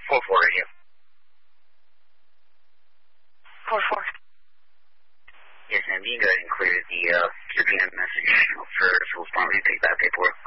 4-4 radio. 4-4. Yes, ma'am. You can go ahead and clear the Tribune message for full response. We take that paperwork.